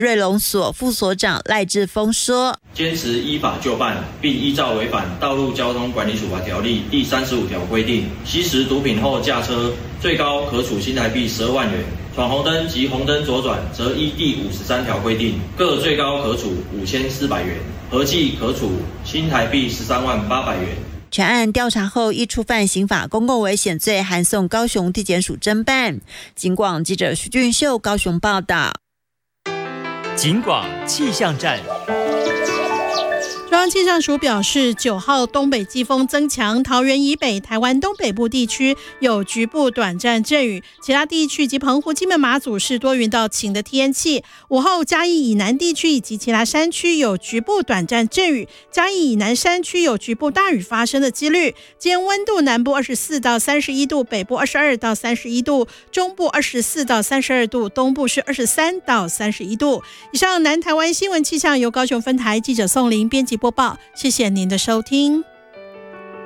瑞隆所副所长赖志峰说， 坚持依法就办，并依照违反道路交通管理处罚条例第35条规定，吸食毒品后驾车，最高可处新台币12万元，闯红灯及红灯左转则依第53条规定，各最高可处5400元，合计可处新台币13万800元。 全案调查后，依触犯刑法公共危险罪，函送高雄地检署侦办。警广记者徐俊秀高雄报道。 警广气象站。 中央气象署表示，9号东北季风增强，桃园以北、台湾东北部地区有局部短暂阵雨，其他地区及澎湖、金门、马祖是多云到晴的天气。午后嘉义以南地区以及其他山区有局部短暂阵雨，嘉义以南山区有局部大雨发生的几率。今天温度南部24到31度，北部22到31度，中部24到32度，东部是23到31度。以上南台湾新闻气象由高雄分台记者宋玲编辑播报，谢谢您的收听。